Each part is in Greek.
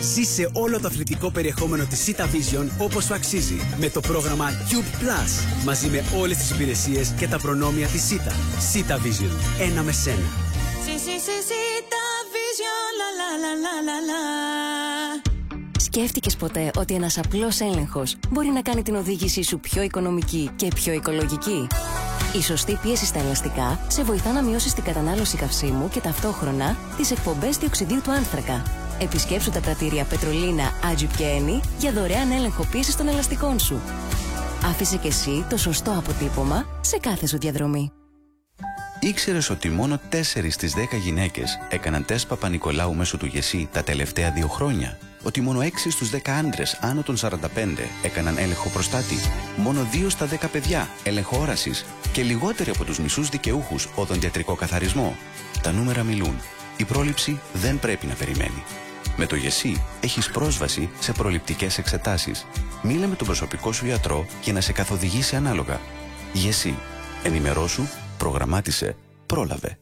Ζήσε όλο το αθλητικό περιεχόμενο της Sita Vision όπως το αξίζει με το πρόγραμμα Cube Plus, μαζί με όλες τις υπηρεσίες και τα προνόμια της Sita. Sita Vision. Ένα με σένα. Sita Vision, la la la la la la. Σκέφτηκες ποτέ ότι ένας απλός έλεγχος μπορεί να κάνει την οδήγησή σου πιο οικονομική και πιο οικολογική? Η σωστή πίεση στα ελαστικά σε βοηθά να μειώσεις την κατανάλωση καυσίμου και ταυτόχρονα τις εκπομπές διοξιδίου του άνθρακα. Επισκέψου τα πρατήρια Πετρολίνα, Άτζιπ και Ένι για δωρεάν έλεγχο πίεσης των ελαστικών σου. Άφησε και εσύ το σωστό αποτύπωμα σε κάθε σου διαδρομή. Ήξερες ότι μόνο 4 στις 10 γυναίκες έκαναν τεστ Παπα-Νικολάου μέσω του ΓΕΣΥ τα τελευταία 2 χρόνια? Ότι μόνο 6 στους 10 άντρες άνω των 45 έκαναν έλεγχο προστάτη? Μόνο 2 στα 10 παιδιά έλεγχο όρασης? Και λιγότεροι από τους μισούς δικαιούχους οδοντιατρικό καθαρισμό? Τα νούμερα μιλούν. Η πρόληψη δεν πρέπει να περιμένει. Με το ΓΕΣΥ έχεις πρόσβαση σε προληπτικές εξετάσεις. Μίλα με τον προσωπικό σου γιατρό για να σε καθοδηγήσει ανάλογα. ΓΕΣΥ. Ενημερώσου, προγραμμάτισε, πρόλαβε.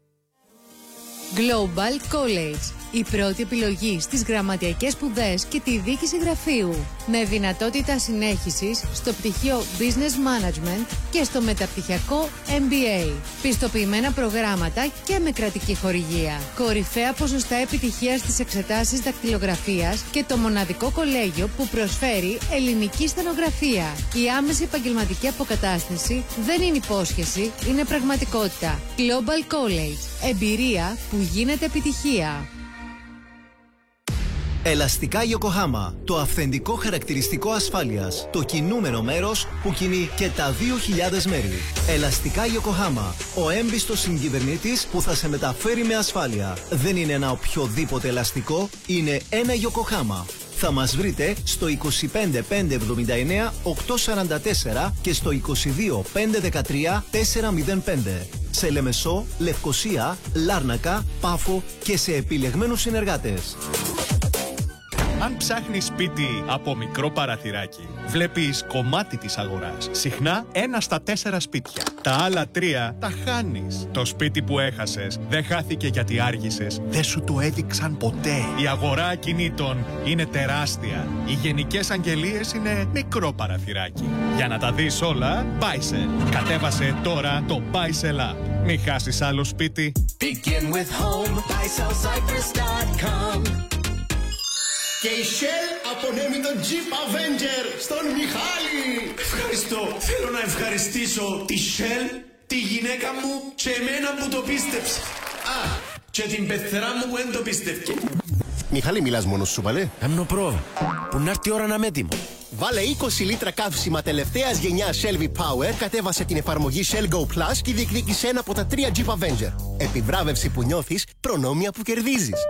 Global College. Η πρώτη επιλογή στις γραμματιακές σπουδές και τη διοίκηση γραφείου. Με δυνατότητα συνέχισης στο πτυχίο Business Management και στο μεταπτυχιακό MBA. Πιστοποιημένα προγράμματα και με κρατική χορηγία. Κορυφαία ποσοστά επιτυχίας στις εξετάσεις δακτυλογραφίας και το μοναδικό κολέγιο που προσφέρει ελληνική στενογραφία. Η άμεση επαγγελματική αποκατάσταση δεν είναι υπόσχεση, είναι πραγματικότητα. Global College. Εμπειρία που γίνεται επιτυχία. Ελαστικά Yokohama. Το αυθεντικό χαρακτηριστικό ασφάλειας. Το κινούμενο μέρος που κινεί και τα 2.000 μέρη. Ελαστικά Yokohama. Ο έμπιστος συγκυβερνήτης που θα σε μεταφέρει με ασφάλεια. Δεν είναι ένα οποιοδήποτε ελαστικό, είναι ένα Yokohama. Θα μας βρείτε στο 25 579 844 και στο 22 513 405. Σε Λεμεσό, Λευκοσία, Λάρνακα, Πάφο και σε επιλεγμένους συνεργάτες. Αν ψάχνεις σπίτι από μικρό παραθυράκι, βλέπεις κομμάτι της αγοράς. Συχνά 1 στα 4 σπίτια. Τα άλλα 3 τα χάνεις. Το σπίτι που έχασες δεν χάθηκε γιατί άργησες. Δεν σου το έδειξαν ποτέ. Η αγορά ακινήτων είναι τεράστια. Οι γενικές αγγελίες είναι μικρό παραθυράκι. Για να τα δεις όλα, Buysell. Κατέβασε τώρα το Buysell App. Μην χάσεις άλλο σπίτι. Begin with home, BuySellCyprus.com. Και η Shell απονέμει τον Jeep Avenger στον Μιχάλη. Ευχαριστώ. Θέλω να ευχαριστήσω τη Shell, τη γυναίκα μου και εμένα που το πίστεψε. Α, και την πεθερά μου που δεν το πίστευκε. Μιχάλη, μιλάς μόνος σου, παλέ? Προ, που να έρθει η ώρα να είμαι έτοιμο. Βάλε 20 λίτρα καύσιμα τελευταίας γενιάς Shell V-Power, κατέβασε την εφαρμογή Shell Go Plus και διεκδίκησε ένα από τα 3 Jeep Avenger. Επιβράβευση που νιώθεις, προνόμια που κερδίζεις.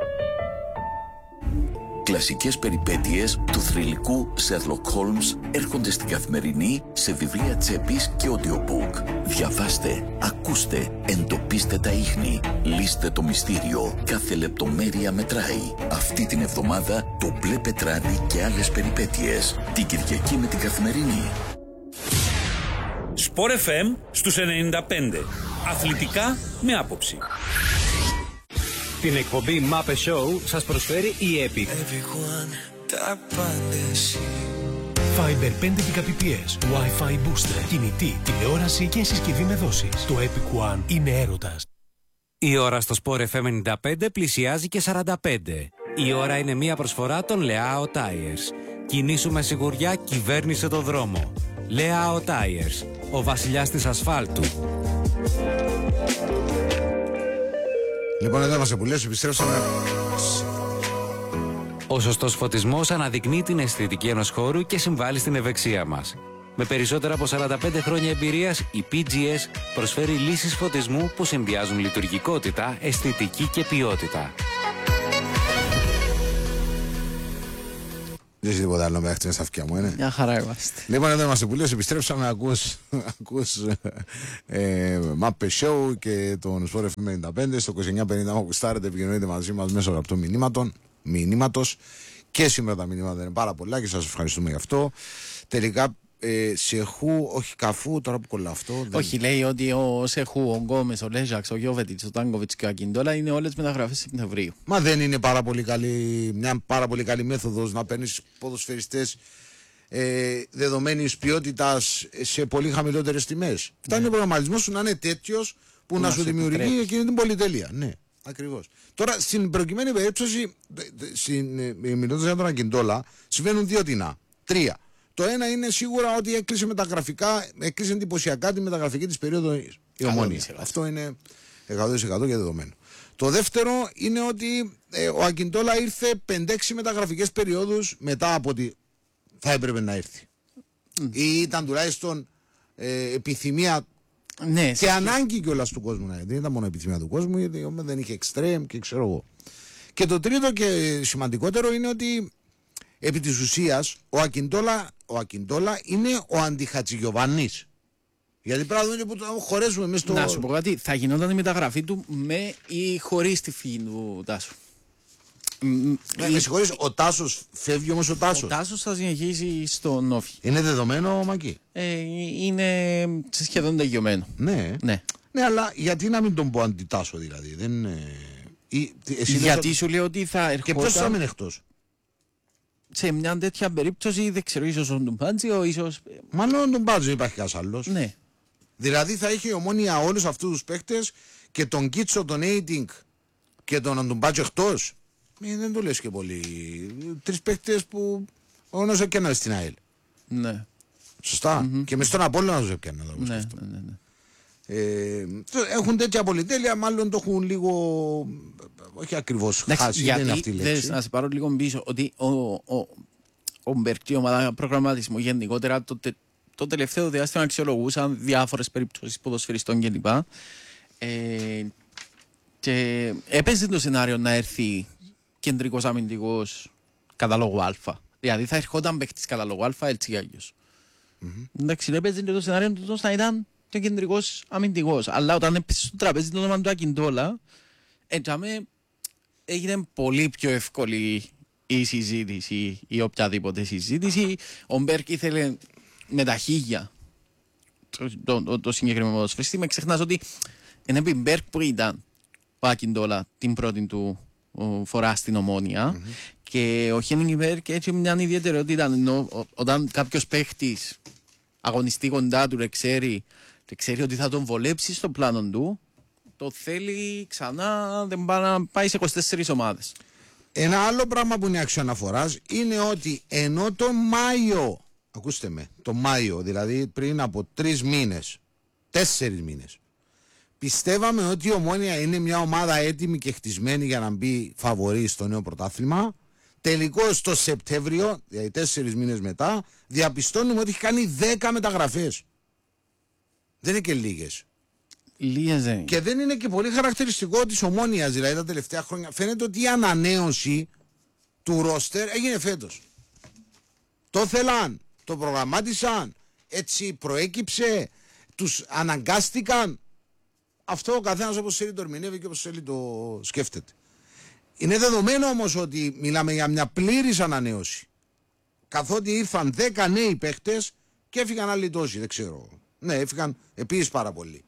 Κλασικές περιπέτειες του θρυλικού Sherlock Holmes έρχονται στην Καθημερινή σε βιβλία τσέπης και audiobook. Διαβάστε, ακούστε, εντοπίστε τα ίχνη, λύστε το μυστήριο. Κάθε λεπτομέρεια μετράει. Αυτή την εβδομάδα το μπλε πετράδι και άλλες περιπέτειες. Την Κυριακή με την Καθημερινή. Sport FM στους 95. Αθλητικά με άποψη. Την εκπομπή Muppet Show σας προσφέρει η Epic. Fiber 5 Gbps, Wi-Fi booster, κινητή, τηλεόραση και συσκευή με δόσεις. Το Epic One είναι έρωτας. Η ώρα στο Sport FM 95 πλησιάζει και 45. Η ώρα είναι μια προσφορά των Leao Tires. Κινήσου με σιγουριά, κυβέρνησε το δρόμο. Leao Tires, ο βασιλιάς της ασφάλτου. Λοιπόν, εδώ είμαστε που λες, επιστρέψαμε. Ο σωστός φωτισμός αναδεικνύει την αισθητική ενός χώρου και συμβάλλει στην ευεξία μας. Με περισσότερα από 45 χρόνια εμπειρίας, η PGS προσφέρει λύσεις φωτισμού που συνδυάζουν λειτουργικότητα, αισθητική και ποιότητα. Δεν έχει τίποτα άλλο μέχρι στα αυτιά μου, είναι. Μια χαρά είμαστε. Λοιπόν, εδώ είμαστε που λες, επιστρέψαμε, ακούς Muppet Show και τον Sport FM 95 στο 2950 μου κουστάρετε, επικοινωνείτε μαζί μας μέσω γραπτού μηνύματος και σήμερα τα μηνύματα είναι πάρα πολλά και σας ευχαριστούμε γι' αυτό. Τελικά Σεχού, όχι Καφού, τώρα που κολλά αυτό. Όχι, λέει ότι ο Σεχού, ο Γκόμες, ο Λέζαξ, ο Γιώβετιτς, ο Τάγκοβιτς και ο Ακιντόλα είναι όλες μεταγραφές Σεπτεμβρίου. Μα δεν είναι μια πάρα πολύ καλή μέθοδος να παίρνεις ποδοσφαιριστές δεδομένης ποιότητας σε πολύ χαμηλότερες τιμές. Φτάνει ο προγραμματισμός σου να είναι τέτοιος που να σου δημιουργεί εκείνη την πολυτέλεια. Ναι, ακριβώς. Τώρα, στην προκειμένη περίπτωση, μιλώντας για τον Ακιντόλα, συμβαίνουν 2 τινά. 3. Το ένα είναι σίγουρα ότι έκλεισε εντυπωσιακά τη μεταγραφική της περίοδο η Ομόνοια. Αυτό είναι 100% και δεδομένο. Το δεύτερο είναι ότι ο Ακιντόλα ήρθε 5-6 μεταγραφικές περιόδους μετά από ότι θα έπρεπε να έρθει. Ή ήταν τουλάχιστον επιθυμία και ανάγκη κιόλας του κόσμου να έρθει. Δεν ήταν μόνο επιθυμία του κόσμου, γιατί δεν είχε εξτρέμ και ξέρω εγώ. Και το τρίτο και σημαντικότερο είναι ότι επί της ουσίας ο Ακιντόλα είναι ο αντιχατσιγιοβάνης. Γιατί πράγματι είναι που το χωρέσουμε μέσα στο... Να σου πω κάτι, θα γινόταν η μεταγραφή του με ή χωρίς τη φύγη του Τάσου. Με συγχωρείς, ο Τάσος φεύγει όμως ο Τάσος. Ο Τάσος θα συνεχίσει στον Όφη. Είναι δεδομένο, Μακή. Είναι σχεδόν τελειωμένο. Ναι, αλλά γιατί να μην τον πω αντιτάσο δηλαδή. Γιατί σου λέω ότι θα ερχόταν... Και ποιος θα μείνει εκτός? Σε μια τέτοια περίπτωση δεν ξέρω, ίσως ο Ντουμπάτζιο, ίσως... Μάλλον ο Ντουμπάτζιο υπάρχει κανένας άλλος. Ναι. Δηλαδή θα είχε η Ομόνοια όλους αυτούς τους παίχτες και τον Κίτσο, τον Έιτινγκ και τον Ντουμπάτζιο εκτός. Δεν το λες και πολύ. 3 παίχτες που ο ένας έπιανε στην ΑΕΛ. Ναι. Σωστά. Και μες στον Απόλλωνα τους έπιανε. Ναι. Έχουν τέτοια πολυτέλεια, μάλλον το έχουν λίγο, όχι ακριβώς χάσει, δεν είναι αυτή η λέξη. Να σε πάρω λίγο πίσω, ότι ο Μπερκ, η ομάδα προγραμματισμού γενικότερα, το τελευταίο διάστημα αξιολογούσαν διάφορες περιπτώσεις ποδοσφαιριστών κλπ. Και έπαιζε το σενάριο να έρθει κεντρικός αμυντικός κατά λόγο Α. Δηλαδή θα ερχόταν παίκτης κατά λόγο Α, έτσι κι αλλιώς. Εντάξει, έπαιζε το σενάριο του να ήταν και κεντρικός αμυντικός. Αλλά όταν έπαιζε στο τραπέζι το όνομα του Ακιντόλα, έγινε πολύ πιο εύκολη η συζήτηση ή οποιαδήποτε συζήτηση. Ο Μπέρκ ήθελε με τα χίλια το συγκεκριμένο ποδοσφαιριστή. Με ξεχνάς ότι είναι επί Μπέρκ που ήταν ο Ακιντόλα την πρώτη του φορά στην Ομόνοια και ο Χένινγκ Μπέρκ έτσι μια ιδιαιτερότητα, ενώ όταν κάποιος παίχτης αγωνιστεί κοντά του και ξέρει ότι θα τον βολέψει στο πλάνο του, το θέλει ξανά, δεν πάει σε 24 ομάδες. Ένα άλλο πράγμα που είναι αξιοαναφοράς είναι ότι ενώ το Μάιο, ακούστε με, το Μάιο, δηλαδή πριν από 3 μήνες, 4 μήνες, πιστεύαμε ότι η Ομόνοια είναι μια ομάδα έτοιμη και χτισμένη για να μπει φαβορί στο νέο πρωτάθλημα. Τελικώς το Σεπτέμβριο, δηλαδή 4 μήνες μετά, διαπιστώνουμε ότι έχει κάνει 10 μεταγραφές. Δεν είναι και λίγες. Λίγες. Και δεν είναι και πολύ χαρακτηριστικό της Ομόνοιας, δηλαδή τα τελευταία χρόνια. Φαίνεται ότι η ανανέωση του ρόστερ έγινε φέτος. Το θέλαν, το προγραμμάτισαν, έτσι προέκυψε, τους αναγκάστηκαν. Αυτό ο καθένας όπως θέλει το ερμηνεύει και όπως θέλει το σκέφτεται. Είναι δεδομένο όμως ότι μιλάμε για μια πλήρης ανανέωση. Καθότι ήρθαν 10 νέοι παίχτες και έφυγαν άλλοι τόσοι, δεν ξέρω. Ναι, έφυγαν επίσης πάρα πολλοί.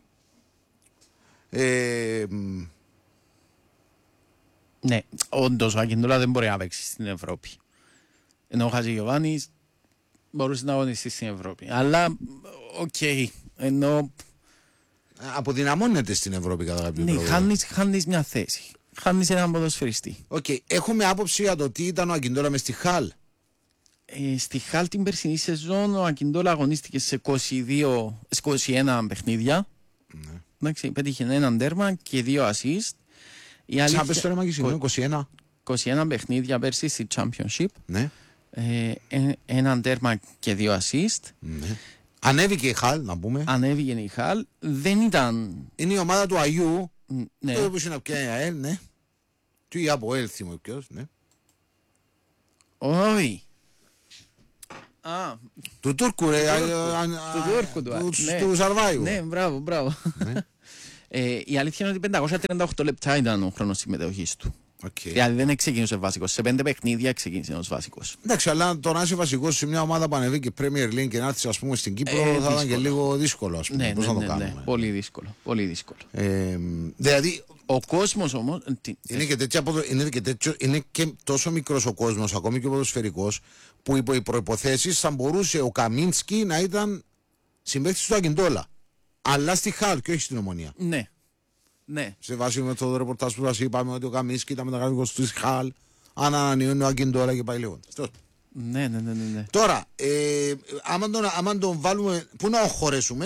Ναι, όντως ο Ακιντόλα δεν μπορεί να παίξει στην Ευρώπη. Ενώ ο Χατζηγιοβάνης μπορούσε να αγωνιστεί στην Ευρώπη. Αλλά, ενώ... Αποδυναμώνεται στην Ευρώπη κατά κάποιο τρόπο. Ναι, χάνεις μια θέση. Χάνεις έναν ποδοσφαιριστή. Έχουμε άποψη για το τι ήταν ο Ακιντόλα μες στη Χαλ. Στη Χαλ την περσινή σεζόν ο Ακιντόλα αγωνίστηκε σε 21 παιχνίδια. Ναι. Εντάξει, πέτυχε έναν τέρμα και 2 assist. Ξάπες το ρέμα και συγγνώμη, 21 παιχνίδια πέρσι στη Championship. Ναι. Έναν τέρμα και 2 assist. Ναι. Ανέβηκε η Χαλ, να πούμε. Ανέβηκε η Χαλ. Δεν ήταν... Είναι η ομάδα του Αγίου. Ναι. Το που είναι πια η ΑΕΛ, ναι. Του ή από ΑΕΛ θυμώ ποιος, ναι. Όχι. Του Τούρκου ρε. Του Τούρκου του Σαρβάιου. Ναι, μπράβο. Η αλήθεια είναι ότι 538 λεπτά ήταν ο χρόνος συμμετοχής του. Δηλαδή δεν ξεκίνησε βασικός. Σε 5 παιχνίδια ξεκίνησε ως βασικός. Εντάξει, αλλά το να είσαι βασικός σε μια ομάδα που ανεβεί Premier League και να έρθεις, ας πούμε, στην Κύπρο θα ήταν και λίγο δύσκολο, ας πούμε. Πώς να το κάνουμε. Ναι. Πολύ δύσκολο. Πολύ δύσκολο. Δηλαδή. Ο κόσμος όμως. Είναι και τόσο μικρός ο κόσμος, ακόμη και ο ποδοσφαιρικός, που υπό οι προϋποθέσεις θα μπορούσε ο Καμίνσκι να ήταν συμπαίκτης του Ακιντόλα. Αλλά στη Χάλ και όχι στην Ομονία. Ναι. Ναι. Σε βάση με το ρεπορτάζ που σας είπαμε ότι ο Καμίνσκι ήταν μεταγραφικός του Χάλ, αν ανανεώνει ο Ακιντόλα και πάει λίγο. Ναι. Τώρα, άμα τον βάλουμε. Πού να οχωρέσουμε,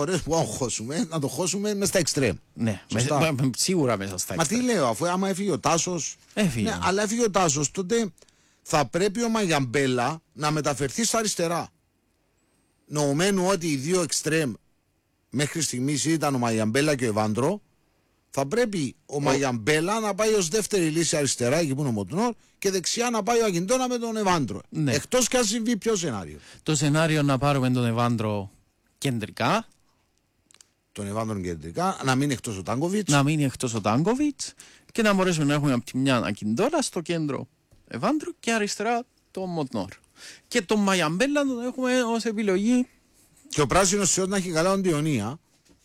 να το χώσουμε μέσα στα εξτρέμ. Ναι, σίγουρα μέσα στα εξτρέμ. Μα τι λέω, αφού άμα έφυγε ο Τάσος. Ναι, αλλά έφυγε ο Τάσος, τότε θα πρέπει ο Μαγιαμπέλα να μεταφερθεί στα αριστερά. Νοουμένου ότι οι δύο εξτρέμ μέχρι στιγμής ήταν ο Μαγιαμπέλα και ο Εβάντρο. Θα πρέπει ο Μαγιαμπέλα να πάει ως δεύτερη λύση αριστερά, εκεί που είναι ο Μοτνόρ, και δεξιά να πάει ο Ακιντόνα με τον Εβάντρο. Ναι. Εκτός και αν συμβεί ποιο σενάριο. Το σενάριο να πάρουμε τον Εβάντρο κεντρικά. Τον Εβάντρο κεντρικά, να μείνει εκτός ο Τάγκοβιτς. Και να μπορέσουμε να έχουμε από τη μια Ακιντόνα στο κέντρο Εβάντρο και αριστερά τον Μοτνόρ. Και τον Μαγιαμπέλα να τον έχουμε ως επιλογή. Και ο πράσινος σε να έχει καλά τον Διονία.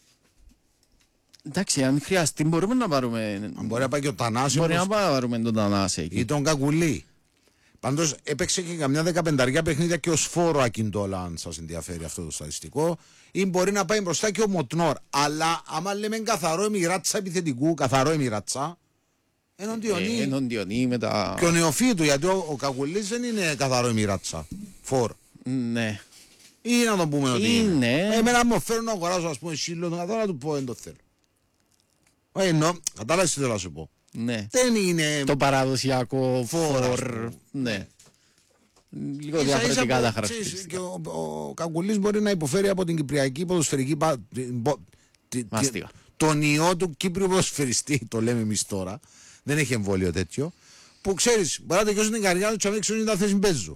Εντάξει, αν χρειαστεί μπορούμε να πάρουμε. Αν μπορεί να πάει και ο Τανάσης. Μπορεί να πάρουμε τον Τανάση εκεί. Ή τον Κακουλή. Πάντως έπαιξε και καμιά 15 παιχνίδια και ως φόρο Ακιντόλα, αν σας ενδιαφέρει αυτό το στατιστικό. Ή μπορεί να πάει μπροστά και ο Μοτνόρ. Αλλά άμα λέμε καθαρό εμιράτσα επιθετικού, καθαρό εμιράτσα. Έναν Διονί με τα. Και ο νεοφύτου, γιατί ο Κακουλής δεν είναι καθαρό εμιράτσα. Φόρ. Ναι. Ή να το πούμε ότι είναι. Εμένα μου φέρουν να αγοράσω, ας πούμε, σύλλο, να του πω, δεν το θέλω. Κατάλαβες τι θέλω να σου πω. Ναι. Δεν είναι το παραδοσιακό φόρ. Ναι. Λίγο διαφορετικά τα χαρακτηριστικά. Και ο Κακουλής μπορεί να υποφέρει από την κυπριακή ποδοσφαιρική μάστιγα. Τον ιό του Κύπριου ποδοσφαιριστή, το λέμε εμείς τώρα. Δεν έχει εμβόλιο τέτοιο. Που ξέρεις, μπορεί να τελειώσει την καρδιά του και να μην ξέρουν τα θέση μπέζου.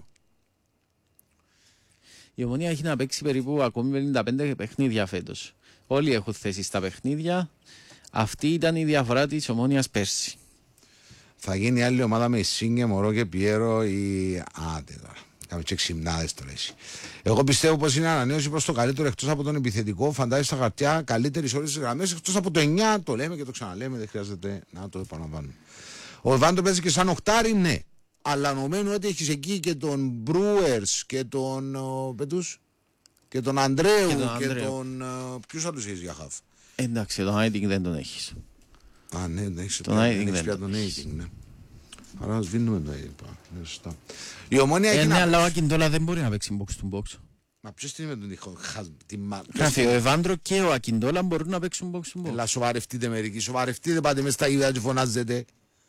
Η Ομονία έχει να παίξει περίπου ακόμη 55 παιχνίδια φέτος. Όλοι έχουν θέση στα παιχνίδια. Αυτή ήταν η διαφορά της Ομόνιας πέρσι. Θα γίνει άλλη ομάδα με Σίνγκε, Μωρό και Πιέρο ή. Άντε τώρα. Κάμε και ξυμνάδες τώρα εσύ. Εγώ πιστεύω πως είναι ανανέωση προς το καλύτερο εκτός από τον επιθετικό. Φαντάζεσαι στα χαρτιά καλύτερη σε όλες τις γραμμές εκτός από το 9. Το λέμε και το ξαναλέμε, δεν χρειάζεται να το επαναλαμβάνουμε. Ο Εβάντο παίζει και σαν οχτάρι, ναι. Αλλά νομένου ότι έχεις εκεί και τον Μπρούερς και τον Πετούς και τον Ανδρέου και τον. Ποιους άλλους έχεις για χαφ. Εντάξει, τον Άιτινγκ δεν τον έχεις. Α, ναι, δεν έχεις τον Άιτινγκ. Ναι. Άρα σβήνουμε το Άιτινγκ. Η Ομόνια έχει. Ναι, αλλά ο Ακιντόλα δεν μπορεί να παίξει box to box. Μα ποιος τι είναι με τον τυχό. Γράφει, ο Εβάντρο και ο Ακιντόλα μπορούν να παίξουν box to box. Ελά, σοβαρευτείτε μερικοί, σοβαρευτείτε, πάτε μες στα ίδια και φωνάζετε.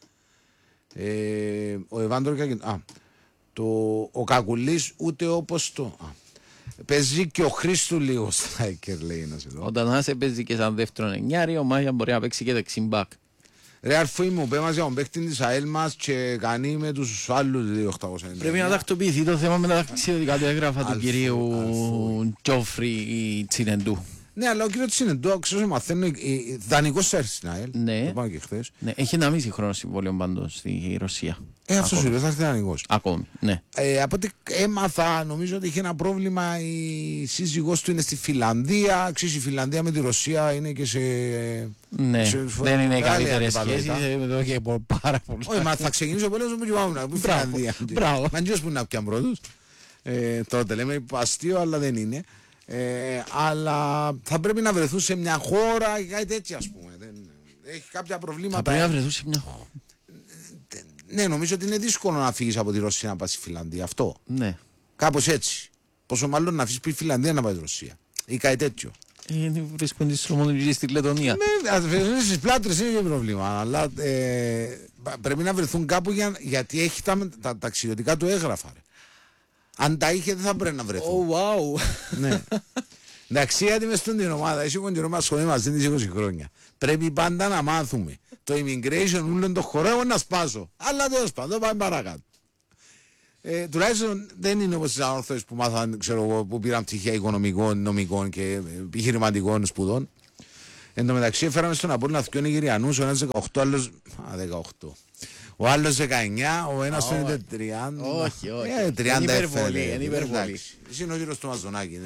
Ο Εβάντρο και Ακιντόλα. Ο Κακουλής ούτε όπως το. Παίζει και ο Χρήστου λίγο στράικερ, λέει ένας εδώ. Ο Τανάς παίζει και σαν δεύτερον εννιάρι, ο Μάγια μπορεί να παίξει και δεξιμπάκ. Ρε αρφοί μου, πέμας για τον παίκτη της ΑΕΛ μας και κάνει με τους άλλους 2.890. Πρέπει να τακτοποιηθεί το θέμα με τα ταξιδιωτικά του έγγραφα του κυρίου Τζόφρι Τσινεντού. Ναι, αλλά ο κύριος Τσινεντού, ξέρω, μαθαίνω, δανεικός έρθει στην ΑΕΛ. Ναι. Το πάω και χθες. Ναι, έχει 1,5 χρόνο συμβόλαιο πάντως στη Ρωσία. Αυτό σου λέει, θα έρθει δανεικός. Ακόμη, ναι. Από ό,τι έμαθα, νομίζω ότι είχε ένα πρόβλημα. Η σύζυγός του είναι στη Φιλανδία. Ξέρεις, η Φιλανδία με τη Ρωσία είναι και σε. Ναι, δεν είναι οι καλύτερες σχέσεις εδώ και πάρα πολύ. Όχι, μα θα ξεκινήσω πολύ όσο που πάμε να πούμε Φιλανδία. Μπράβο. Μα νιώσεις που να πιαν πρώτους. Τότε λέμε αστείο, αλλά δεν είναι. Αλλά θα πρέπει να βρεθούν σε μια χώρα ή κάτι τέτοιο, ας πούμε. Έχει κάποια προβλήματα. Θα πρέπει να βρεθούν σε μια χώρα. Ναι, νομίζω ότι είναι δύσκολο να φύγεις από τη Ρωσία να πας στη Φιλανδία. Αυτό. Ναι. Κάπως έτσι. Πόσο μάλλον να φύγεις πριν Φιλανδία να πάει στη Ρωσία. Ή κάτι τέτοιο. Βρίσκονται στις ομονικές στη Λετωνία. Ναι, στις πλάτρες είναι και πρόβλημα. Αλλά πρέπει να βρεθούν κάπου γιατί έχει τα ταξιδιωτικά του έγγραφα. Αν τα είχε δεν θα πρέπει να βρεθούν. Oh, wow. Ναι. Εντάξει, γιατί μες στην ομάδα, εσύ την ομάδα σχολή μαζί της 20 χρόνια. Πρέπει πάντα να μάθουμε. Το immigration ούλον το χορεύω να σπάσω. Αλλά τέλος πάντων, πάμε παρακάτω. Τουλάχιστον δεν είναι όπως τις ανόρθωες που μάθαν, ξέρω εγώ, που πήραν πτυχία οικονομικών, νομικών και επιχειρηματικών σπουδών. Εν τω μεταξύ έφεραμε στον Απόλλωνα 2 Νιγηριανούς, ο ένας 18, άλλος 18. Ο άλλος 19, ο ένας φαίνεται 30. Όχι, όχι. 30 είναι υπερβολή. Εσύ είναι ο γύρος του Μαζονάκη.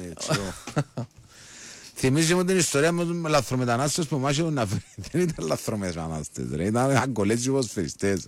Θυμίζει μου την ιστορία με τους λαθρομετανάστες που μας έχουν να φέρει. Δεν ήταν λαθρομετανάστες, ήταν αγκολέτσι ποδοσφαιριστές.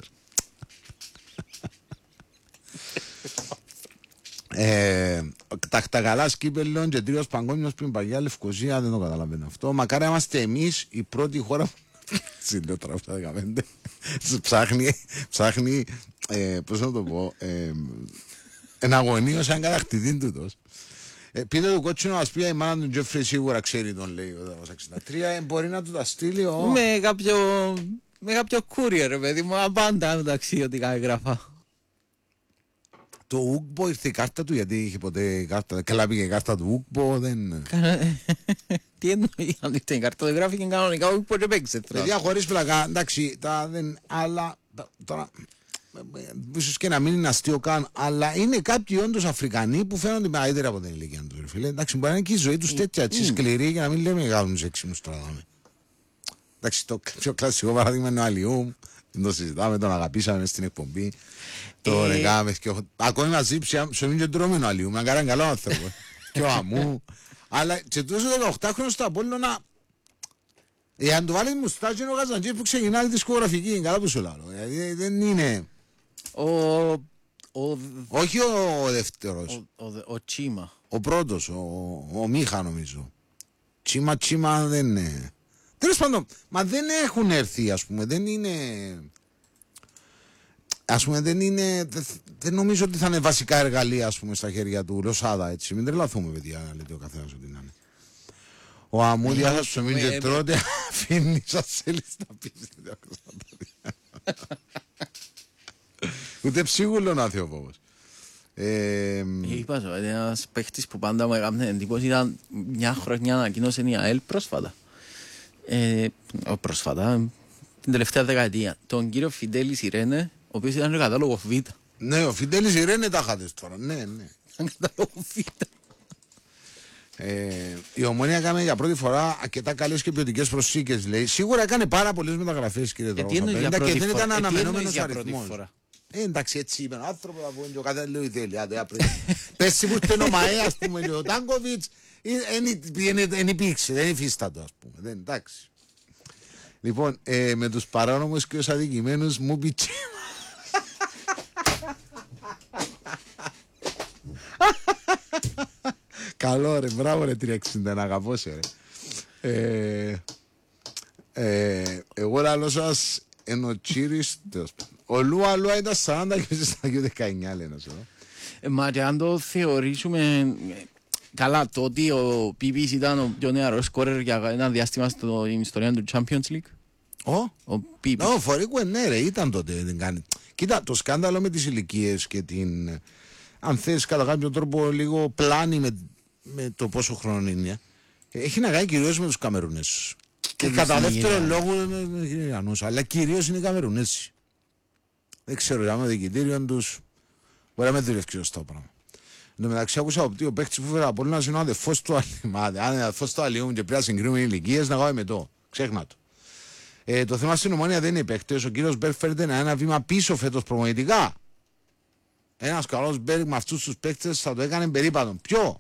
Τα καλά σκύπελων και τριος παγκόσμιος πριν παγιά Λευκοσία, δεν το καταλαβαίνω αυτό. Μακάρι είμαστε εμείς η πρώτη χώρα που συντέτρα 15 ψάχνει πώς να το πω, εναγωνίως σαν κατακτητήν τούτος. Πείτε του κότσινο μας πει η μάνα του Τζέφρι σίγουρα ξέρει τον λέει ο 63, μπορεί να του τα στείλει με κάποιο courier, παιδί μου, απάντα μεταξύ ότι κάνει γράφα. Το Ουκμπο ήρθε η κάρτα του, γιατί είχε ποτέ η κάρτα, καλά πήγε η κάρτα του Ουκμπο, δεν... Τι εννοεί, αν ήρθε η κάρτα, δεν γράφηκε κανονικά ο Ουκμπο και παίξε. Παιδιά χωρίς πλακά, εντάξει, αλλά τώρα... ίσως και να μην είναι αστείο καν, αλλά είναι κάποιοι όντως Αφρικανοί που φαίνονται μεγαλύτερα από την ηλικία τους, φίλε. Εντάξει, μπορεί να είναι και η ζωή τους τέτοια έτσι σκληρή για να μην λέμε κάνουν τους έξιμους τώρα. Εντάξει, το πιο κλασικό παράδειγμα είναι ο Αλιούμ, δεν το συζητάμε, τον αγαπήσαμε στην εκπομπή. Το ρεγάμε και ακόμη μαζί ψωμί και τρώμε ο Αλιούμ, να κάνουν καλό άνθρωπο. Και ο Αμού. Αλλά και τόσο 18χρονος στο Απόλλωνα, εάν του βάλεις μουστάκι είναι ο Καζαντζής που ξεκινάει τη δισκογραφική, καλά που σου λέω. Δηλαδή δεν είναι... Όχι ο δεύτερος. Ο Τσίμα. Ο πρώτος, ο Μίχα νομίζω. Τσίμα δεν είναι. Τέλος πάντων, μα δεν έχουν έρθει, ας πούμε, δεν είναι... Ας πούμε δεν είναι... Δεν νομίζω ότι θα είναι βασικά εργαλεία, ας πούμε, στα χέρια του Λοσάδα, έτσι. Μην τρελαθούμε, παιδιά, να λέτε ο καθένας ότι να είναι. Ο Αμούδια θα σου μείνει και τρώτε, αφήνει σας θέλεις να πεις. Ούτε ψίγουλο να Θεοφόβος. Είπα σου, ένας παίχτης που πάντα μου έκανε εντύπωση ήταν μια χρονιά ανακοίνωσε η ΑΕΛ πρόσφατα. Πρόσφατα, την τελευταία δεκαετία. Τον κύριο Φιντέλη Ιρένε, ο οποίος ήταν ο κατάλογο Β. Ναι, ο Φιντέλη Ιρένε τα είχατε τώρα, ναι. Ήταν κατάλογο Β. Η Ομόνια έκανε για πρώτη φορά αρκετά καλές και ποιοτικές προσθήκες, λέει. Σίγουρα έκανε πάρα πολλές μεταγραφές, κύριε Τρόβα. Και δεν ήταν αναμενόμενος αριθμός. Εντάξει, έτσι είπε ο άνθρωπος, ο κάθε λέει θέλει. Πες που ήρθε ο ΜΑΕ, ας πούμε, ο Τάνκοβιτς, δεν υπήρξε, δεν υφίστατο, ας πούμε. Εντάξει. Λοιπόν, με τους παράνομους και τους αδικημένους μου πιτσί. Καλό ρε, μπράβο ρε 360, αγαπώ σε ρε. Εγώ λαλώ σας ενώ ο Τσίρις, ο Λουα ήταν 40 και εσείς στα 19 λένε. Μα και αν το θεωρήσουμε καλά, το ότι ο Πίπης ήταν ο πιο νεαρός σκόρερ για ένα διάστημα στην ιστορία του Champions League. Ο Πίπης. Ο Φορίκου ναι ρε, ήταν τότε. Κοίτα, το σκάνδαλο με τις ηλικίες και την... Αν θες κατά κάποιο τρόπο λίγο πλάνη με το πόσο χρόνο είναι, έχει να κάνει κυρίως με τους Καμερουνές. Και κατά δεύτερο λόγο είναι Ιρανούς, αλλά κυρίως είναι οι Καμερουνές. Δεν ξέρω, άμα δικητήριο τους μπορεί να με δουλεύει σωστό πράγμα. Εν τω μεταξύ άκουσα ότι ο παίκτης που φέρα από όλους είναι ο αδερφός του Αλιούμ. Αν είναι αδερφός του Αλιούμ και πρέπει να συγκρίνουμε ηλικίες, να κάνουμε το. Ξέχνα το. Το θέμα στην Ομόνια δεν είναι οι παίκτες. Ο κύριος Μπέρκ φέρεται ένα βήμα πίσω φέτος προπονητικά. Ένας καλός Μπέρκ με αυτούς τους παίκτες θα το έκανε περίπατον. Ποιο?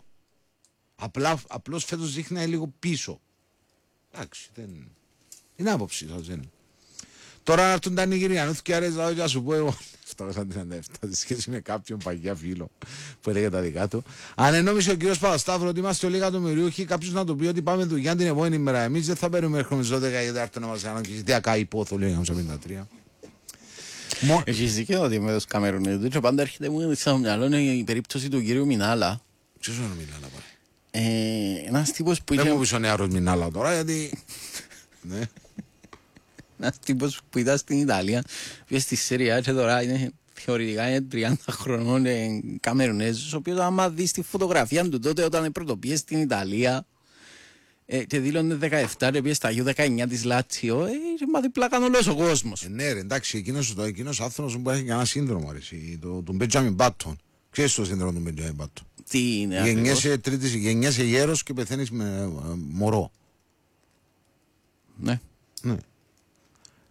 Απλώς φέτος δείχνει λίγο πίσω. Εντάξει, δεν είναι άποψη σας, δεν. Τώρα να έρθουν τα Νιγηριανούς και αρέσει να σου πω εγώ 737 σε σχέση με κάποιον παγιά φίλο που έλεγε τα δικά του. Αν ενόμισε ο κύριος Παπασταύρου ότι είμαστε όλοι εκατομμυριούχοι, κάποιος να του πει ότι πάμε δουλειά την επόμενη μέρα. Εμείς δεν θα παίρνουμε έρχομαι στις 12 γιατί έρθουν να μας κάνουν και ζητιακά υπόθω, λέει ο 53. Έχεις δίκιο ότι με τους Καμερουνίδους και πάντα έρχεται μου στο μυαλό είναι η περίπτωση του κύριου Μινάλα. Ποιος είναι ο Μινάλα πάλι? Ένας τύπος που δεν μου πεις ο νεαρός Μινάλα τώρα γιατί... ναι. Ένας τύπος που ήταν στην Ιταλία, πήγε στη Σεριά και τώρα είναι θεωρητικά είναι 30 χρονών Καμερουνέζος, ο οποίος άμα δεις τη φωτογραφία του τότε όταν πρωτοπήγε στην Ιταλία και δήλωνε 17 και πήγε στα U19 της Λάτσιο, μα διπλά κάνει όλος ο κόσμος. Ναι ρε, εντάξει, εκείνος άνθρωπος που έχει κανένα σύνδρομο, τον Μπέντζαμιν Μπάτον. Ξέρεις το σύνδρομο του Μπέντζαμιν Μπάτον? Τι είναι ακριβώς? Γεννιέσαι γέρος και πεθαίνεις με μωρό. Ναι.